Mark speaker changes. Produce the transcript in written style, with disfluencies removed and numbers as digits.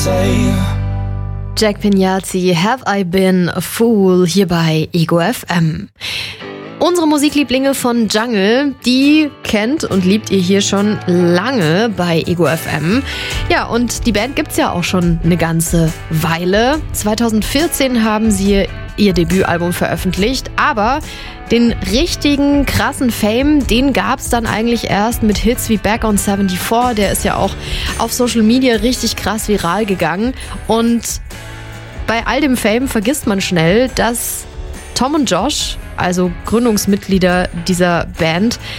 Speaker 1: say.
Speaker 2: Jack Pignazzi, Have I Been a Fool, hier bei Ego FM. Unsere Musiklieblinge von Jungle, die kennt und liebt ihr hier schon lange bei Ego FM. Ja, und die Band gibt's ja auch schon eine ganze Weile. 2014 haben sie ihr Debütalbum veröffentlicht, aber den richtigen krassen Fame, den gab's dann eigentlich erst mit Hits wie Back on 74. Der ist ja auch auf Social Media richtig krass viral gegangen. Und bei all dem Fame vergisst man schnell, dass Tom und Josh, also Gründungsmitglieder dieser Band,